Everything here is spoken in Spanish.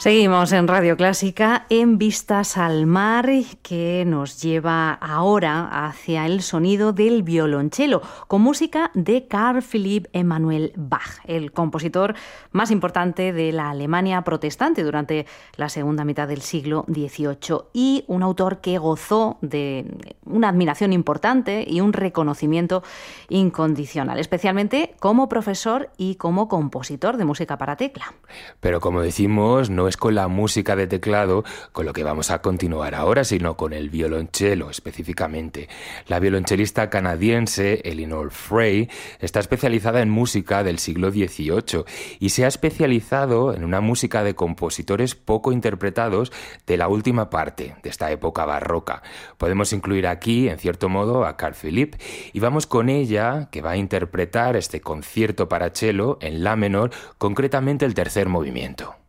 Seguimos en Radio Clásica en Vistas al Mar, que nos lleva ahora hacia el sonido del violonchelo, con música de Carl Philipp Emanuel Bach, el compositor más importante de la Alemania protestante durante la segunda mitad del siglo XVIII y un autor que gozó de una admiración importante y un reconocimiento incondicional, especialmente como profesor y como compositor de música para tecla. Pero como decimos, no es con la música de teclado con lo que vamos a continuar ahora, sino con el violonchelo específicamente. La violonchelista canadiense Eleanor Frey está especializada en música del siglo XVIII y se ha especializado en una música de compositores poco interpretados de la última parte de esta época barroca. Podemos incluir aquí, en cierto modo, a Carl Philipp, y vamos con ella, que va a interpretar este concierto para cello en la menor, concretamente el tercer movimiento.